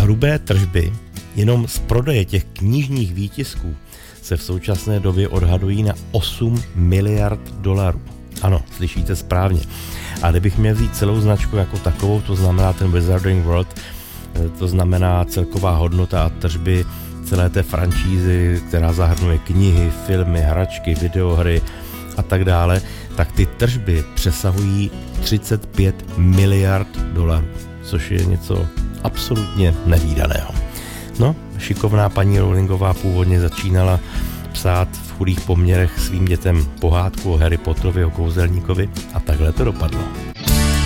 hrubé tržby jenom z prodeje těch knižních výtisků se v současné době odhadují na 8 miliard dolarů. Ano, slyšíte správně. A kdybych měl vzít celou značku jako takovou, to znamená ten Wizarding World, to znamená celková hodnota a tržby celé té franšízy, která zahrnuje knihy, filmy, hračky, videohry a tak dále, tak ty tržby přesahují 35 miliard dolarů, což je něco absolutně nevídaného. No, šikovná paní Rowlingová původně začínala psát v chudých poměrech svým dětem pohádku o Harry Potterovi, o kouzelníkovi a takhle to dopadlo.